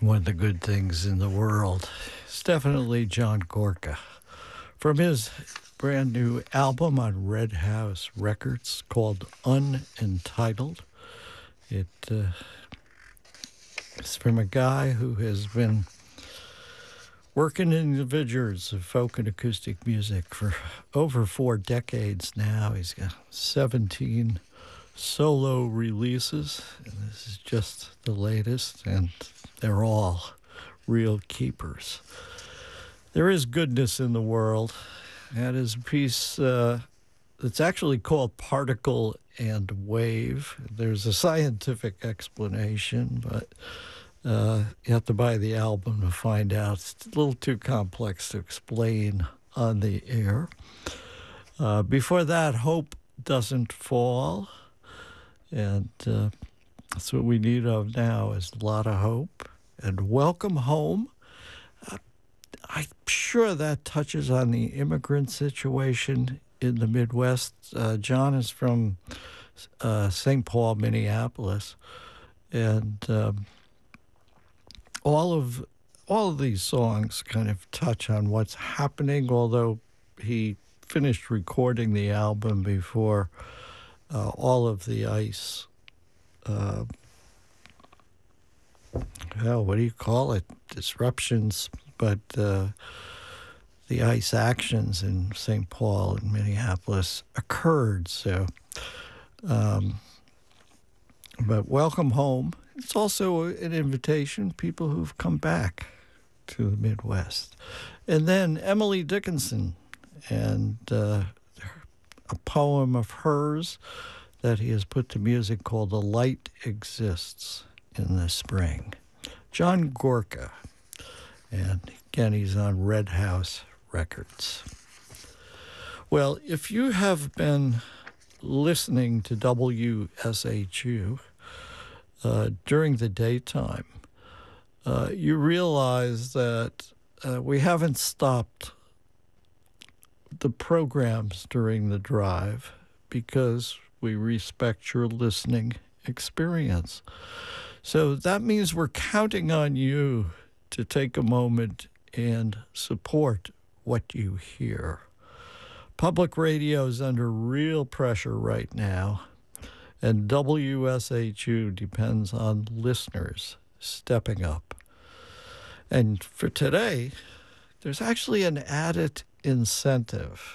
One of the good things in the world is definitely John Gorka. From his brand new album on Red House Records called Unentitled, it is from a guy who has been working in the vineyards of folk and acoustic music for over 4 decades now. He's got 17 solo releases, and this is just the latest, and they're all real keepers. There is goodness in the world. That is a piece that's actually called Particle and Wave. There's a scientific explanation, but you have to buy the album to find out. It's a little too complex to explain on the air. Before that, Hope Doesn't Fall. And that's what we need of now, is a lot of hope. And Welcome Home. I'm sure that touches on the immigrant situation in the Midwest. John is from St. Paul, Minneapolis. And all of these songs kind of touch on what's happening, although he finished recording the album before all of the ICE, what do you call it? Disruptions, but the ICE actions in St. Paul and Minneapolis occurred. So, but Welcome Home. It's also an invitation, people who've come back to the Midwest. And then Emily Dickinson and a poem of hers that he has put to music called The Light Exists in the Spring. John Gorka. And again, he's on Red House Records. Well, if you have been listening to WSHU during the daytime, you realize that we haven't stopped the programs during the drive because we respect your listening experience. So that means we're counting on you to take a moment and support what you hear. Public radio is under real pressure right now, and WSHU depends on listeners stepping up. And for today, there's actually an added incentive.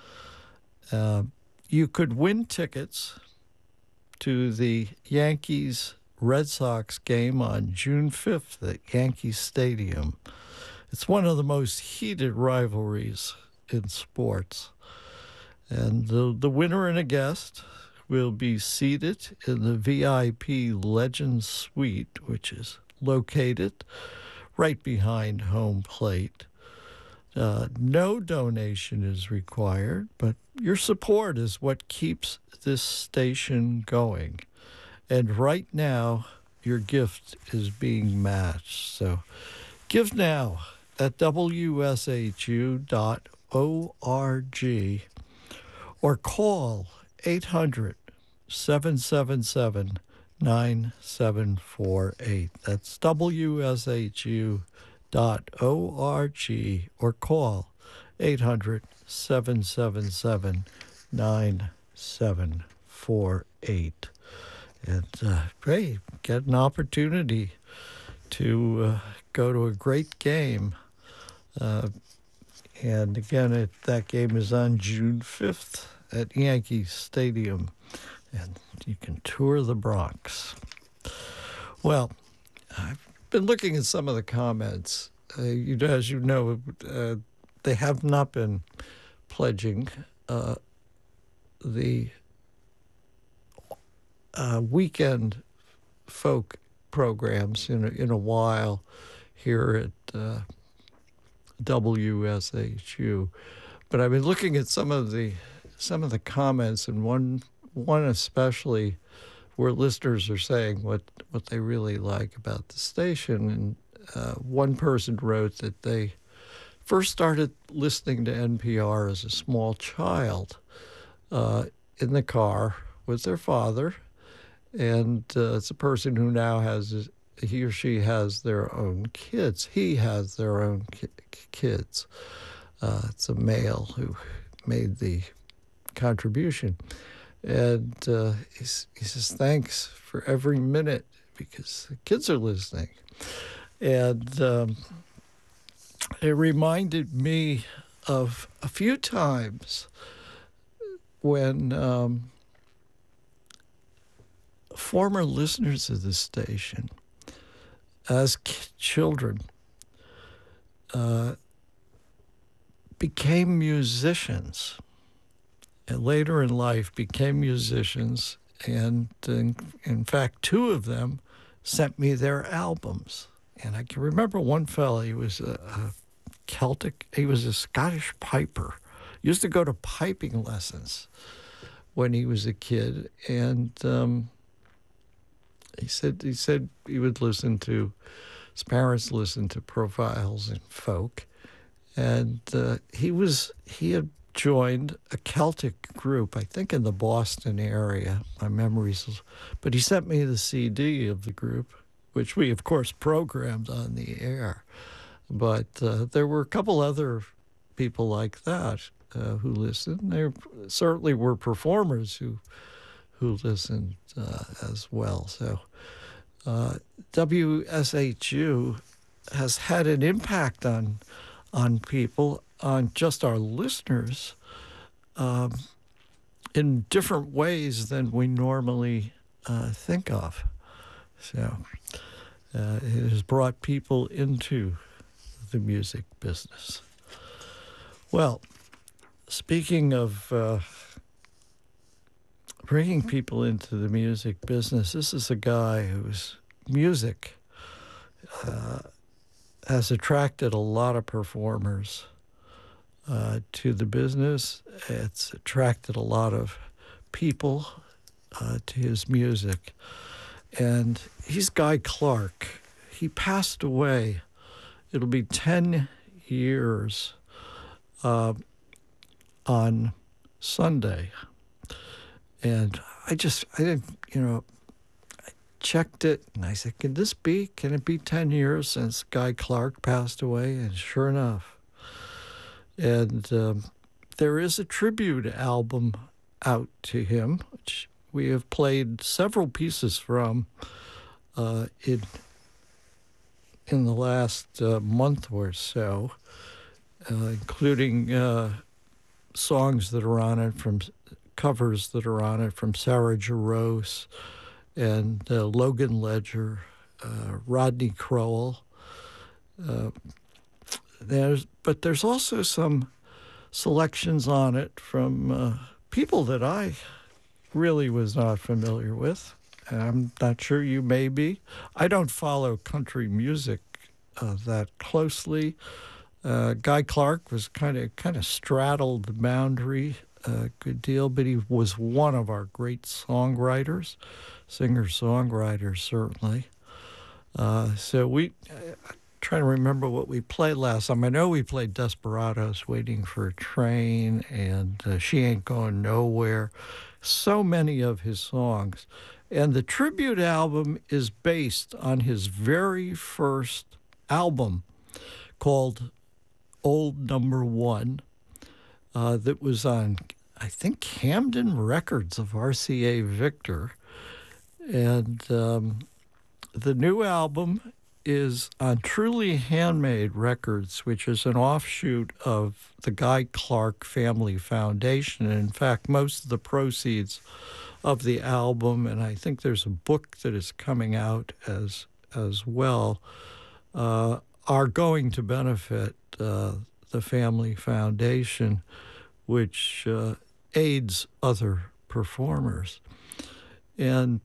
You could win tickets to the Yankees-Red Sox game on June 5th at Yankee Stadium. It's one of the most heated rivalries in sports. And the winner and a guest will be seated in the VIP Legends Suite, which is located right behind home plate. No donation is required, but your support is what keeps this station going. And right now, your gift is being matched. So give now at WSHU.org or call 800-777-9748. That's WSHU.org or call 800-777-9748. And hey, get an opportunity to go to a great game. And again, that game is on June 5th at Yankee Stadium. And you can tour the Bronx. Well, I've been looking at some of the comments. As you know, they have not been pledging the weekend folk programs in a while here at WSHU. But I've been looking at some of the comments, and one especially where listeners are saying what they really like about the station. And one person wrote that they first started listening to NPR as a small child in the car with their father. And it's a person who now has he or she has their own kids. He has their own kids. It's a male who made the contribution. And he says, thanks for every minute because the kids are listening. And it reminded me of a few times when former listeners of the station, as children, became musicians, and later in life became musicians, and in fact, two of them sent me their albums. And I can remember one fellow, he was a Celtic, he was a Scottish piper, used to go to piping lessons when he was a kid, and he said he would listen to, his parents listened to Profiles in folk, and he had joined a Celtic group, I think in the Boston area, my memories, but he sent me the CD of the group, which we of course programmed on the air. But there were a couple other people like that who listened. There certainly were performers who listened as well. So WSHU has had an impact on people, on just our listeners, in different ways than we normally think of. So it has brought people into the music business. Well, speaking of bringing people into the music business, this is a guy whose music has attracted a lot of performers to the business. It's attracted a lot of people to his music. And he's Guy Clark. He passed away. It'll be 10 years on Sunday. And I didn't, I checked it and I said, can it be 10 years since Guy Clark passed away? And sure enough. And there is a tribute album out to him, which we have played several pieces from in the last month or so, including songs that are on it, from covers that are on it from Sarah Jarosz and Logan Ledger, Rodney Crowell. But there's also some selections on it from people that I really was not familiar with. I'm not sure you may be. I don't follow country music that closely. Guy Clark was kind of straddled the boundary a good deal, but he was one of our great songwriters, singer-songwriters certainly. So we trying to remember what we played last time. I know we played Desperados, Waiting for a Train, and She Ain't Going Nowhere. So many of his songs. And the tribute album is based on his very first album called Old Number One, that was on, I think, Camden Records of RCA Victor. And the new album is on Truly Handmade Records, which is an offshoot of the Guy Clark Family Foundation. And in fact, most of the proceeds of the album, and I think there's a book that is coming out as well, are going to benefit the Family Foundation, which aids other performers. And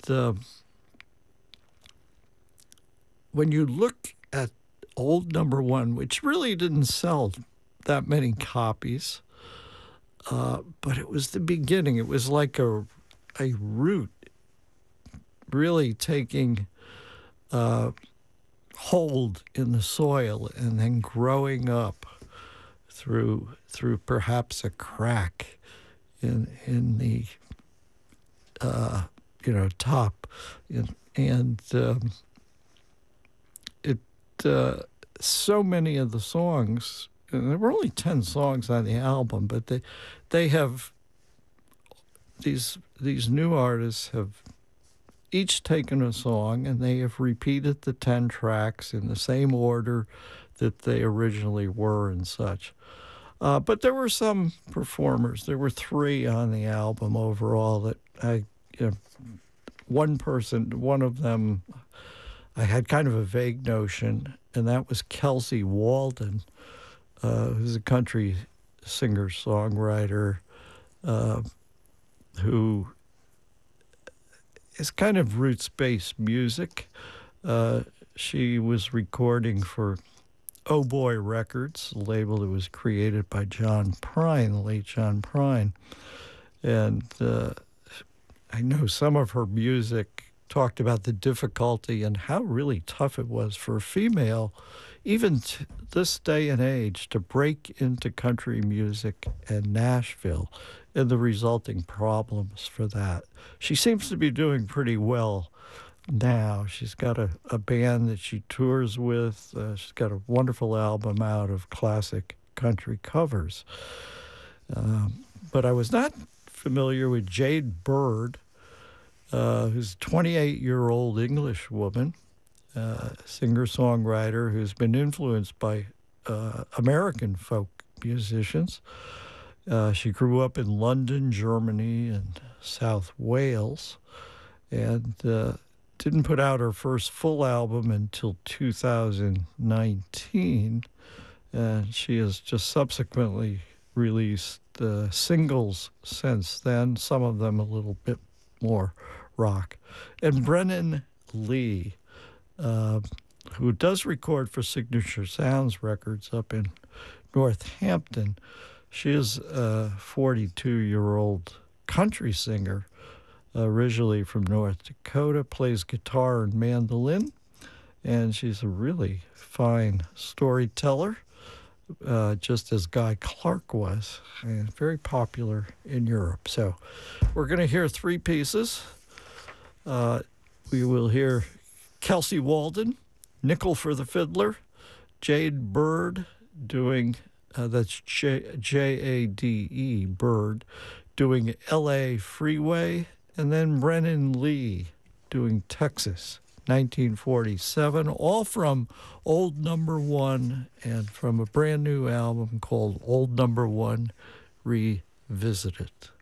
when you look at Old Number One, which really didn't sell that many copies, but it was the beginning. It was like a root really taking hold in the soil and then growing up through perhaps a crack in the top, and so many of the songs, and there were only 10 songs on the album, but they have these new artists have each taken a song and they have repeated the 10 tracks in the same order that they originally were and such. But there were some performers. There were 3 on the album overall that one of them, I had kind of a vague notion, and that was Kelsey Walden, who's a country singer-songwriter who is kind of roots-based music. She was recording for Oh Boy Records, a label that was created by John Prine, the late John Prine. And I know some of her music talked about the difficulty and how really tough it was for a female, even this day and age, to break into country music in Nashville and the resulting problems for that. She seems to be doing pretty well now. She's got a band that she tours with. She's got a wonderful album out of classic country covers. But I was not familiar with Jade Bird, who's a 28-year-old English woman, singer-songwriter who's been influenced by American folk musicians. She grew up in London, Germany, and South Wales, and didn't put out her first full album until 2019, and she has just subsequently released singles since then, some of them a little bit more rock. And Brennan Lee, who does record for Signature Sounds Records up in Northampton, she is a 42-year-old country singer, originally from North Dakota, plays guitar and mandolin, and she's a really fine storyteller, just as Guy Clark was, and very popular in Europe. So we're going to hear 3 pieces. We will hear Kelsey Walden, Nickel for the Fiddler, Jade Bird doing, that's Jade, Bird, doing L.A. Freeway, and then Brennan Lee doing Texas, 1947, all from Old Number One and from a brand new album called Old Number One Revisited.